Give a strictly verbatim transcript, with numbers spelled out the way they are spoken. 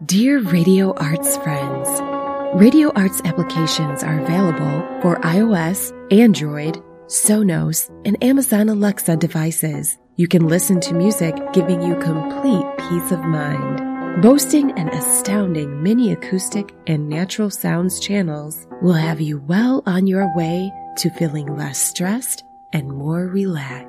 Dear Radio Arts friends, Radio Arts applications are available for iOS, Android, Sonos, and Amazon Alexa devices. You can listen to music giving you complete peace of mind. Boasting an astounding mini acoustic and natural sounds channels will have you well on your way to feeling less stressed and more relaxed.